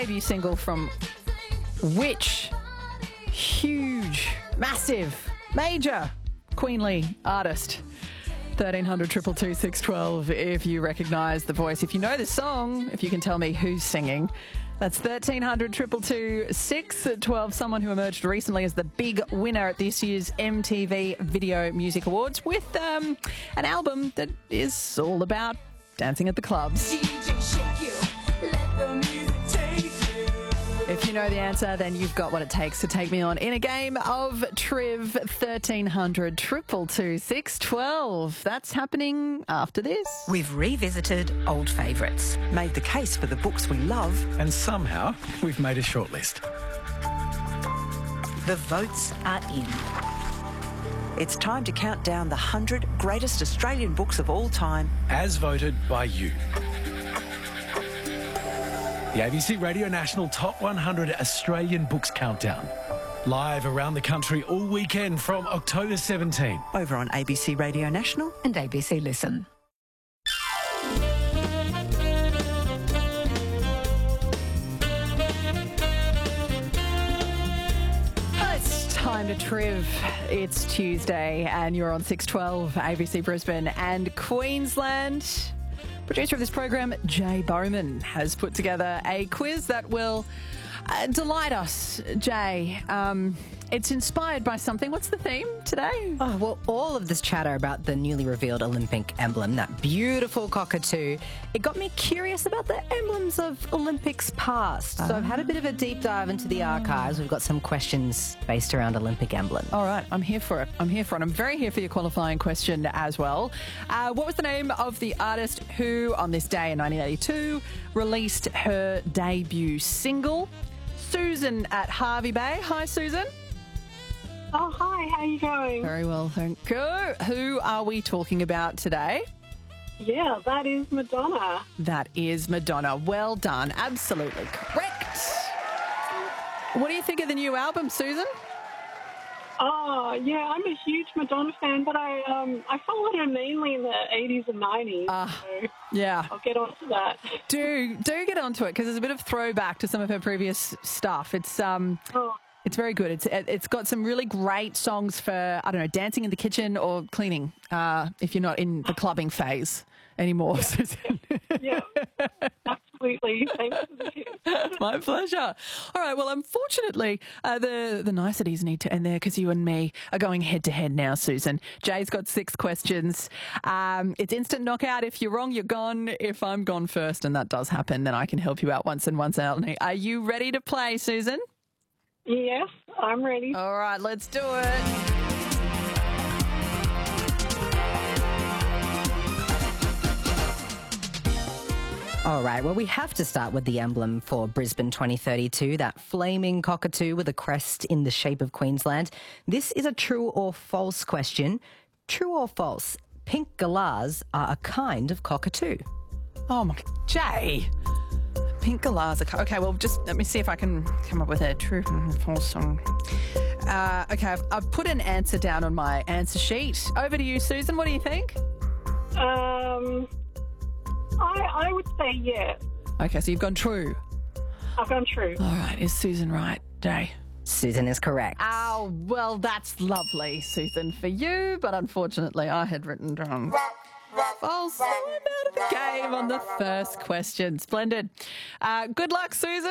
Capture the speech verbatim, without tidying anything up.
Debut single from which huge, massive, major, queenly artist? thirteen hundred, two two two, six one two if you recognise the voice. If you know the song, if you can tell me who's singing. That's thirteen hundred, two two two, six one two. Someone who emerged recently as the big winner at this year's M T V Video Music Awards with um, an album that is all about dancing at the clubs. If you know the answer, then you've got what it takes to take me on in a game of Triv. Thirteen hundred, two two two, six one two. That's happening after this. We've revisited old favourites, made the case for the books we love, and somehow we've made a shortlist. The votes are in. It's time to count down the one hundred greatest Australian books of all time, as voted by you. The A B C Radio National Top one hundred Australian Books Countdown. Live around the country all weekend from October seventeenth. Over on A B C Radio National and A B C Listen. It's time to Triv. It's Tuesday and you're on six twelve A B C Brisbane and Queensland. Producer of this program, Jay Bowman, has put together a quiz that will uh, delight us. Jay, um, it's inspired by something. What's the theme today? Oh, well, all of this chatter about the newly revealed Olympic emblem, that beautiful cockatoo, it got me curious about the emblems of Olympics past. So I've had a bit of a deep dive into the archives. We've got some questions based around Olympic emblem. All right, I'm here for it. I'm here for it. I'm very here for your qualifying question as well. Uh, what was the name of the artist who, on this day in nineteen eighty-two, released her debut single? Susan at Hervey Bay. Hi, Susan. Oh, hi. How are you going? Very well, thank you. Who are we talking about today? Yeah, that is Madonna. That is Madonna. Well done. Absolutely correct. What do you think of the new album, Susan? Oh, yeah, I'm a huge Madonna fan, but I um I followed her mainly in the eighties and nineties. Uh, so yeah. I'll get on to that. Do do get onto it because there's a bit of throwback to some of her previous stuff. It's um. Oh. It's very good. It's it's got some really great songs for, I don't know, dancing in the kitchen or cleaning, uh, if you're not in the clubbing phase anymore. Yeah, yeah. Absolutely. Thanks for the tip. My pleasure. All right, well, unfortunately, uh, the, the niceties need to end there because you and me are going head-to-head now, Susan. Jay's got six questions. Um, it's instant knockout. If you're wrong, you're gone. If I'm gone first, and that does happen, then I can help you out once and once only. Are you ready to play, Susan? Yes, I'm ready. All right, let's do it. All right, well, we have to start with the emblem for Brisbane twenty thirty-two, that flaming cockatoo with a crest in the shape of Queensland. This is a true or false question. True or false? Pink galahs are a kind of cockatoo. Oh, my... Jay... Pink galahs. Okay, well, just let me see if I can come up with a true and false song. Uh, okay, I've, I've put an answer down on my answer sheet. Over to you, Susan. What do you think? Um, I I would say yes. Okay, so you've gone true. I've gone true. All right, is Susan right, Jay? Susan is correct. Oh, well, that's lovely, Susan, for you, but unfortunately I had written down false. I'm out of the game on the first question. Splendid. Uh, good luck, Susan.